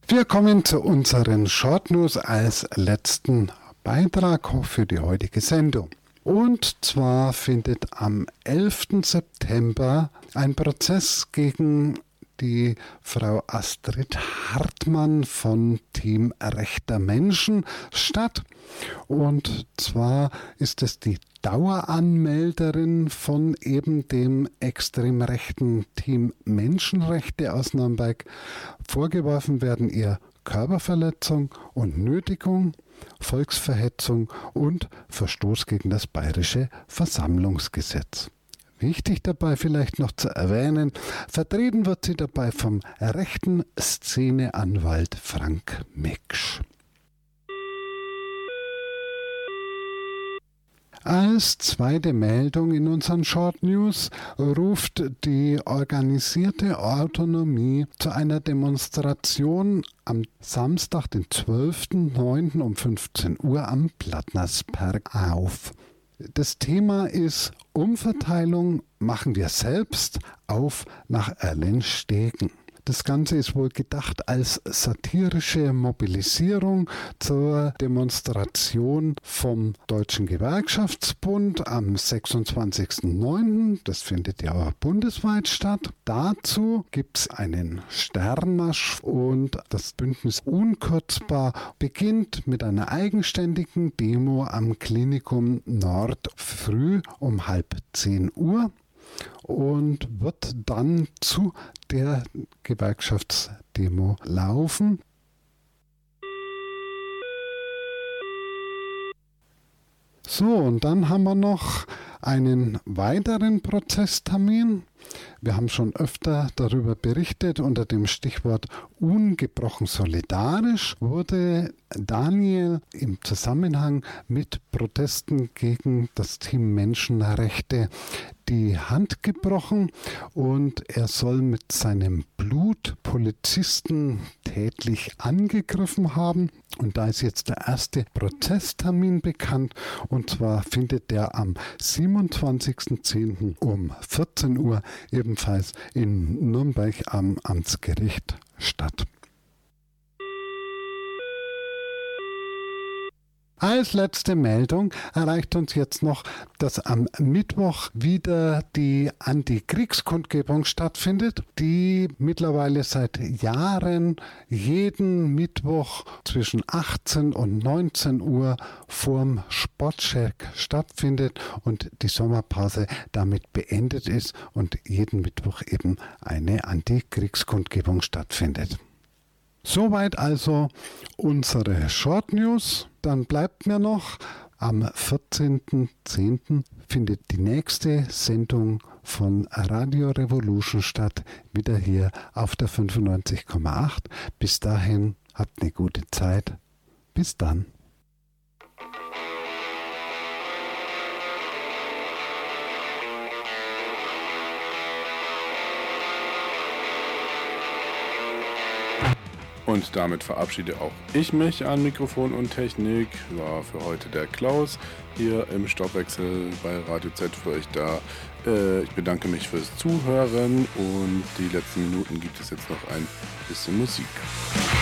Wir kommen zu unseren Short News als letzten Beitrag für die heutige Sendung. Und zwar findet am 11. September ein Prozess gegen die Frau Astrid Hartmann von Team Rechter Menschen statt. Und zwar ist es die Daueranmelderin von eben dem extrem rechten Team Menschenrechte aus Nürnberg. Vorgeworfen werden ihr Körperverletzung und Nötigung, Volksverhetzung und Verstoß gegen das Bayerische Versammlungsgesetz. Wichtig dabei vielleicht noch zu erwähnen, vertreten wird sie dabei vom rechten Szeneanwalt Frank Miksch. Als zweite Meldung in unseren Short News ruft die organisierte Autonomie zu einer Demonstration am Samstag, den 12.09. um 15 Uhr am Plattnersberg auf. Das Thema ist Umverteilung machen wir selbst auf nach Erlenstegen. Das Ganze ist wohl gedacht als satirische Mobilisierung zur Demonstration vom Deutschen Gewerkschaftsbund am 26.09. Das findet ja auch bundesweit statt. Dazu gibt es einen Sternmarsch und das Bündnis Unkürzbar beginnt mit einer eigenständigen Demo am Klinikum Nord früh um 9:30 Uhr. Und wird dann zu der Gewerkschaftsdemo laufen. So, und dann haben wir noch einen weiteren Prozesstermin. Wir haben schon öfter darüber berichtet. Unter dem Stichwort ungebrochen solidarisch wurde Daniel im Zusammenhang mit Protesten gegen das Team Menschenrechte die Hand gebrochen und er soll mit seinem Blut Polizisten tätlich angegriffen haben. Und da ist jetzt der erste Prozesstermin bekannt und zwar findet der am 27.10. um 14 Uhr ebenfalls in Nürnberg am Amtsgericht statt. Als letzte Meldung erreicht uns jetzt noch, dass am Mittwoch wieder die Antikriegskundgebung stattfindet, die mittlerweile seit Jahren jeden Mittwoch zwischen 18 und 19 Uhr vorm Sportcheck stattfindet und die Sommerpause damit beendet ist und jeden Mittwoch eben eine Antikriegskundgebung stattfindet. Soweit also unsere Short News. Dann bleibt mir noch, am 14.10. findet die nächste Sendung von Radio Revolution statt, wieder hier auf der 95,8. Bis dahin, habt eine gute Zeit. Bis dann. Und damit verabschiede auch ich mich an Mikrofon und Technik. War für heute der Klaus hier im Stoffwechsel bei Radio Z für euch da. Ich bedanke mich fürs Zuhören und die letzten Minuten gibt es jetzt noch ein bisschen Musik.